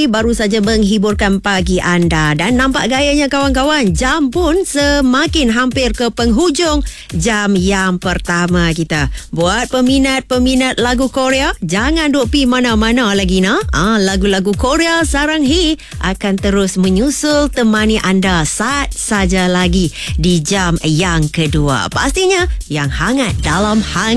baru saja menghiburkan pagi anda. Dan nampak gayanya kawan-kawan, jam pun semakin hampir ke penghujung jam yang pertama kita. Buat peminat-peminat lagu Korea, jangan duk pi mana-mana lagi lagu-lagu Korea Sarang Hee akan terus menyusul temani anda saat saja lagi di jam yang kedua. Pastinya yang hangat dalam